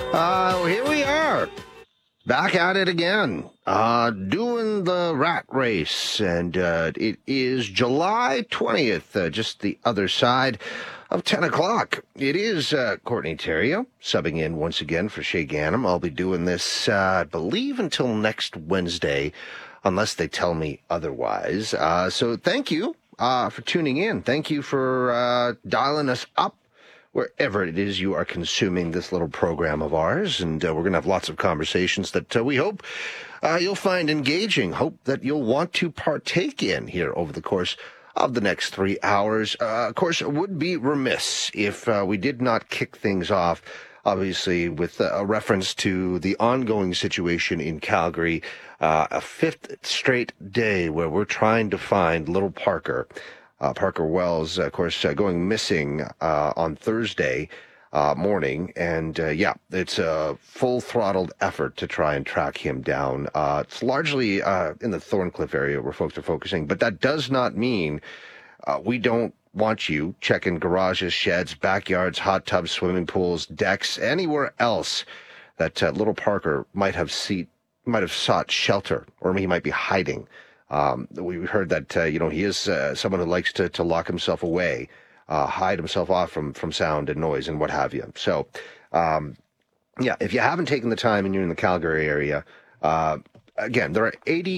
Here we are, back at it again, doing the rat race, and it is July 20th, just the other side of 10 o'clock. It is Courtney Theriault subbing in once again for Shay Ganem. I'll be doing this, I believe, until next Wednesday, unless they tell me otherwise. So thank you for tuning in. Thank you for dialing us up wherever it is you are consuming this little program of ours. And we're going to have lots of conversations that we hope you'll find engaging, hope that you'll want to partake in here over the course of the next 3 hours. Of course, it would be remiss if we did not kick things off, obviously, with a reference to the ongoing situation in Calgary, a fifth straight day where we're trying to find little Parker. Parker Wells, of course, going missing on Thursday morning. And, it's a full-throttled effort to try and track him down. It's largely in the Thorncliffe area where folks are focusing. But that does not mean we don't want you checking garages, sheds, backyards, hot tubs, swimming pools, decks, anywhere else that little Parker might have sought shelter, or he might be hiding. We heard that, he is someone who likes to lock himself away, hide himself off from sound and noise and what have you. So, if you haven't taken the time and you're in the Calgary area, again, there are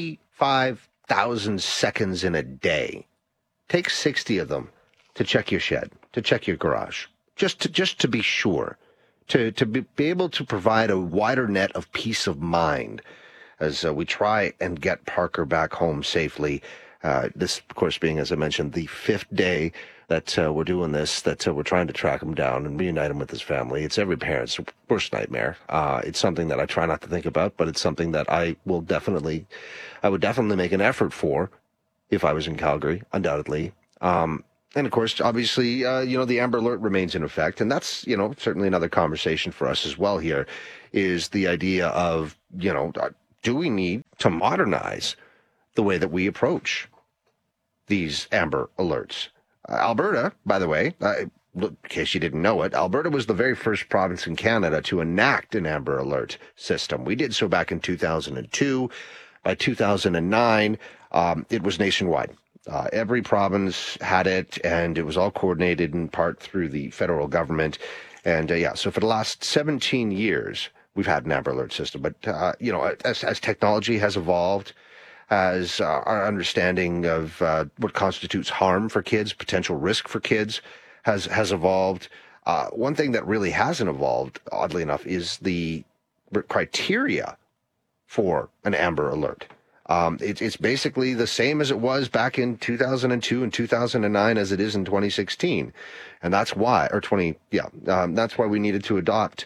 85,000 seconds in a day. Take 60 of them to check your shed, to check your garage, just to be sure, to be able to provide a wider net of peace of mind as we try and get Parker back home safely. This, of course, being, as I mentioned, the fifth day that we're doing this, that we're trying to track him down and reunite him with his family. It's every parent's worst nightmare. It's something that I try not to think about, but it's something that I would definitely make an effort for if I was in Calgary, undoubtedly. And of course, obviously, the Amber Alert remains in effect, and that's, certainly another conversation for us as well here, is the idea of, do we need to modernize the way that we approach these Amber Alerts? Alberta, by the way, in case you didn't know it, Alberta was the very first province in Canada to enact an Amber Alert system. We did so back in 2002. By 2009, it was nationwide. Every province had it, and it was all coordinated in part through the federal government. And so for the last 17 years, we've had an Amber Alert system. But, as technology has evolved, as our understanding of what constitutes harm for kids, potential risk for kids, has evolved. One thing that really hasn't evolved, oddly enough, is the criteria for an Amber Alert. It's basically the same as it was back in 2002 and 2009 as it is in 2016. And that's why, that's why we needed to adapt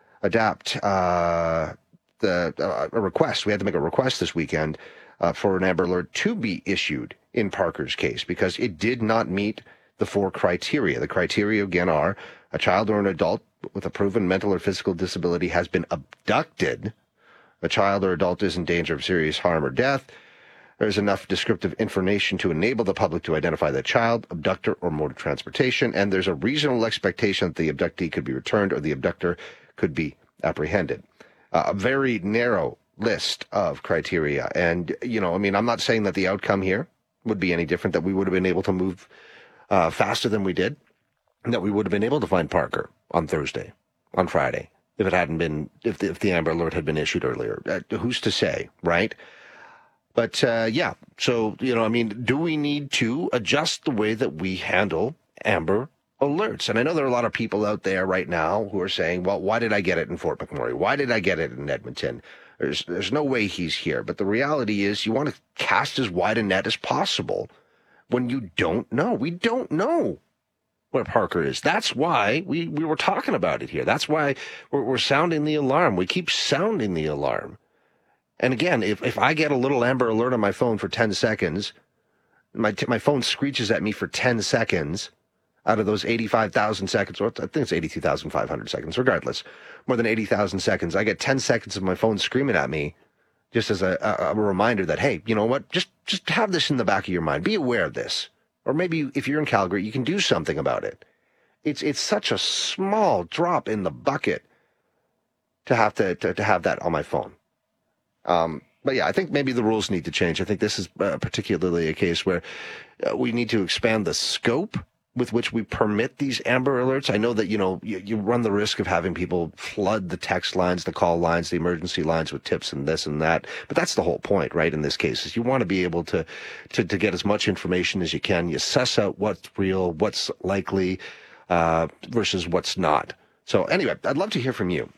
a request. We had to make a request this weekend for an Amber Alert to be issued in Parker's case because it did not meet the four criteria. The criteria, again, are a child or an adult with a proven mental or physical disability has been abducted, a child or adult is in danger of serious harm or death, there's enough descriptive information to enable the public to identify the child, abductor, or mode of transportation, and there's a reasonable expectation that the abductee could be returned or the abductor could be apprehended. A very narrow list of criteria. And, I'm not saying that the outcome here would be any different, that we would have been able to move faster than we did, and that we would have been able to find Parker on Thursday, on Friday, if it hadn't been, if the Amber Alert had been issued earlier. Who's to say, right? But, so, do we need to adjust the way that we handle Amber Alerts? And I know there are a lot of people out there right now who are saying, well, why did I get it in Fort McMurray? Why did I get it in Edmonton? There's no way he's here. But the reality is you want to cast as wide a net as possible when you don't know. We don't know where Parker is. That's why we were talking about it here. That's why we're sounding the alarm. We keep sounding the alarm. And again, if I get a little Amber Alert on my phone for 10 seconds, my phone screeches at me for 10 seconds out of those 85,000 seconds, or I think it's 82,500 seconds, regardless, more than 80,000 seconds. I get 10 seconds of my phone screaming at me just as a reminder that, hey, you know what, just have this in the back of your mind. Be aware of this. Or maybe if you're in Calgary, you can do something about it. It's such a small drop in the bucket to have to have that on my phone. But yeah, I think maybe the rules need to change. I think this is particularly a case where we need to expand the scope with which we permit these Amber Alerts. I know that, you run the risk of having people flood the text lines, the call lines, the emergency lines with tips and this and that. But that's the whole point, right? In this case, is you want to be able to get as much information as you can. You suss out what's real, what's likely, versus what's not. So anyway, I'd love to hear from you.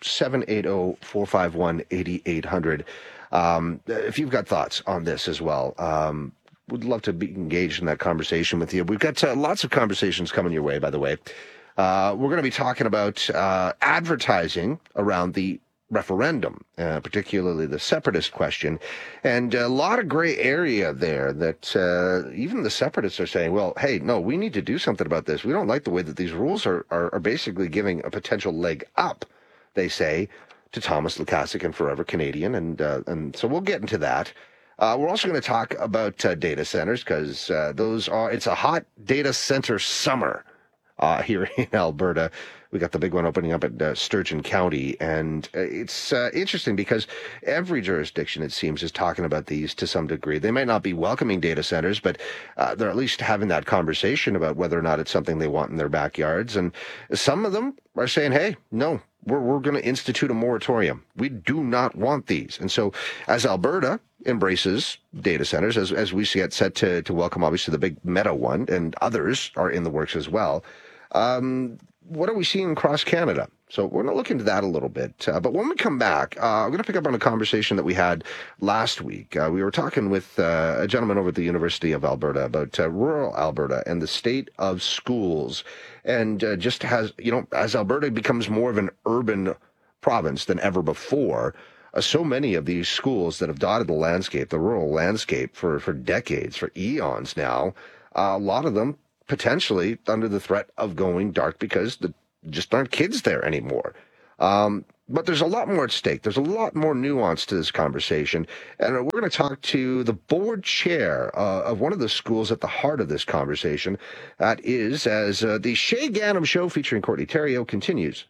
780-451-8800. If you've got thoughts on this as well, would love to be engaged in that conversation with you. We've got lots of conversations coming your way, by the way. We're going to be talking about advertising around the referendum, particularly the separatist question, and a lot of gray area there that even the separatists are saying, well, hey, no, we need to do something about this. We don't like the way that these rules are basically giving a potential leg up, they say, to Thomas Lukaszuk and Forever Canadian, and so we'll get into that. We're also going to talk about data centers because it's a hot data center summer here in Alberta. We got the big one opening up at Sturgeon County, and it's interesting because every jurisdiction, it seems, is talking about these to some degree. They might not be welcoming data centers, but they're at least having that conversation about whether or not it's something they want in their backyards. And some of them are saying, hey, no, we're going to institute a moratorium. We do not want these. And so as Alberta embraces data centers, as we get set to welcome, obviously, the big Meta one, and others are in the works as well, what are we seeing across Canada? So we're going to look into that a little bit. But when we come back, I'm going to pick up on a conversation that we had last week. We were talking with a gentleman over at the University of Alberta about rural Alberta and the state of schools. And just as Alberta becomes more of an urban province than ever before, so many of these schools that have dotted the landscape, the rural landscape, for decades, for eons now, a lot of them potentially under the threat of going dark because there just aren't kids there anymore. But there's a lot more at stake. There's a lot more nuance to this conversation. And we're going to talk to the board chair of one of the schools at the heart of this conversation. That is, as the Shay Ganam Show featuring Courtney Theriault continues.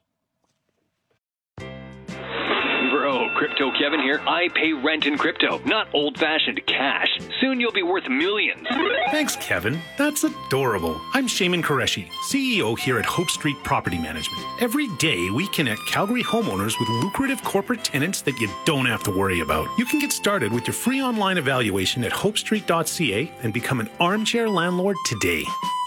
Crypto Kevin here. I pay rent in crypto, not old-fashioned cash. Soon you'll be worth millions. Thanks, Kevin. That's adorable. I'm Shayman Qureshi, CEO here at Hope Street Property Management. Every day, we connect Calgary homeowners with lucrative corporate tenants that you don't have to worry about. You can get started with your free online evaluation at hopestreet.ca and become an armchair landlord today.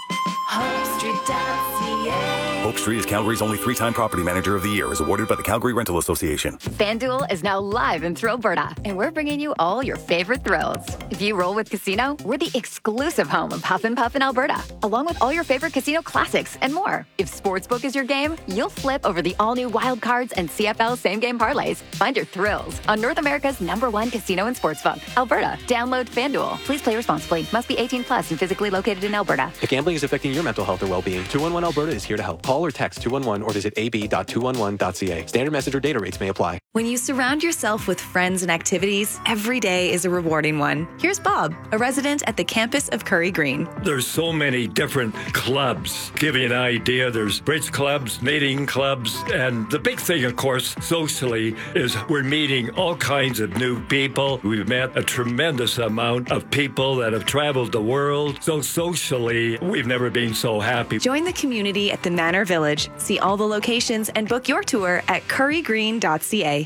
HopeStreet.ca. Hope Street is Calgary's only 3-time property manager of the year, as awarded by the Calgary Rental Association. FanDuel is now live in thrill Alberta, and we're bringing you all your favorite thrills. If you roll with Casino, we're the exclusive home of Huff and Puff in Alberta, along with all your favorite casino classics and more. If Sportsbook is your game, you'll flip over the all-new Wild Cards and CFL same-game parlays. Find your thrills on North America's #1 casino and sportsbook, Alberta. Download FanDuel. Please play responsibly. Must be 18 plus and physically located in Alberta. If gambling is affecting your mental health or well-being, 211 Alberta is here to help. Call or text 211 or visit ab.211.ca. Standard message or data rates may apply. When you surround yourself with friends and activities, every day is a rewarding one. Here's Bob, a resident at the campus of Curry Green. There's so many different clubs. Give you an idea, there's bridge clubs, knitting clubs, and the big thing, of course, socially, is we're meeting all kinds of new people. We've met a tremendous amount of people that have traveled the world. So socially, we've never been so happy. Join the community at the Manor Village. See all the locations and book your tour at currygreen.ca.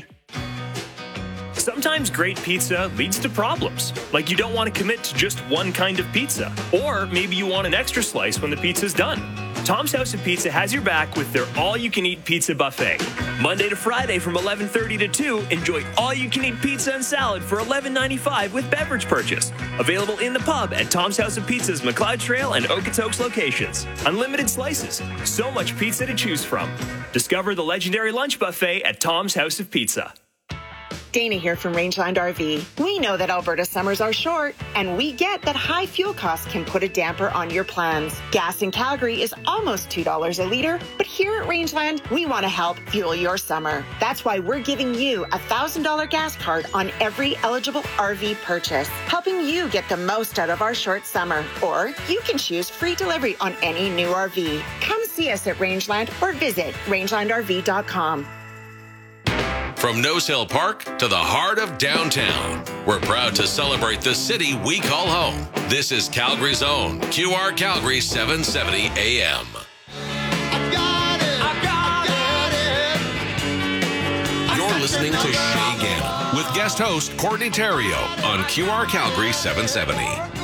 Sometimes great pizza leads to problems, like you don't want to commit to just one kind of pizza, or maybe you want an extra slice when the pizza's done. Tom's House of Pizza has your back with their all-you-can-eat pizza buffet. Monday to Friday from 11:30 to 2, enjoy all-you-can-eat pizza and salad for $11.95 with beverage purchase. Available in the pub at Tom's House of Pizza's McLeod Trail and Okotoks locations. Unlimited slices, so much pizza to choose from. Discover the legendary lunch buffet at Tom's House of Pizza. Dana here from Rangeland RV. We know that Alberta summers are short, and we get that high fuel costs can put a damper on your plans. Gas in Calgary is almost $2 a litre, but here at Rangeland, we want to help fuel your summer. That's why we're giving you a $1,000 gas card on every eligible RV purchase, helping you get the most out of our short summer. Or you can choose free delivery on any new RV. Come see us at Rangeland or visit rangelandrv.com. From Nose Hill Park to the heart of downtown, we're proud to celebrate the city we call home. This is Calgary's own QR Calgary 770 AM. You're listening to Shay Gannon with guest host Courtney Terrio on QR Calgary 770.